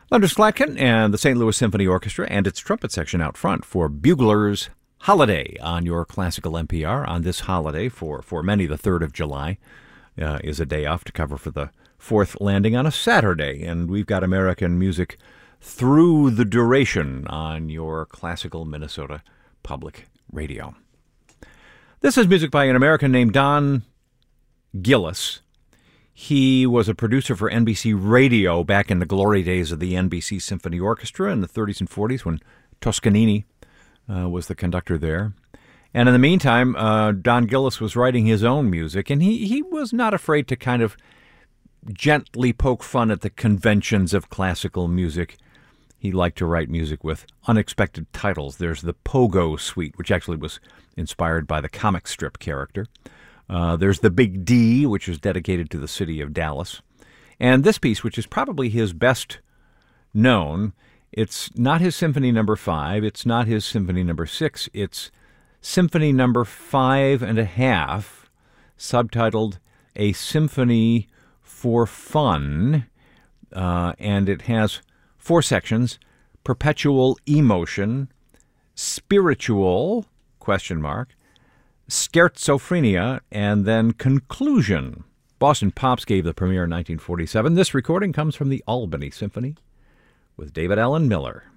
Leonard Slatkin and the St. Louis Symphony Orchestra and its trumpet section out front for Bugler's Holiday on your classical NPR. On this holiday, for many, the 3rd of July is a day off to cover for the 4th landing on a Saturday. And we've got American music through the duration on your classical Minnesota Public Radio. This is music by an American named Don Gillis. He was a producer for NBC Radio back in the glory days of the NBC Symphony Orchestra in the 30s and 40s when Toscanini was the conductor there. And in the meantime, Don Gillis was writing his own music, and he was not afraid to kind of gently poke fun at the conventions of classical music. He liked to write music with unexpected titles. There's the Pogo Suite, which actually was inspired by the comic strip character. There's the Big D, which is dedicated to the city of Dallas. And this piece, which is probably his best known, it's not his Symphony No. 5, it's not his Symphony No. 6, it's Symphony No. 5.5, subtitled A Symphony for Fun, and it has 4 sections: Perpetual Emotion, Spiritual, ? Scherzophrenia, and then Conclusion. Boston Pops gave the premiere in 1947. This recording comes from the Albany Symphony with David Allen Miller.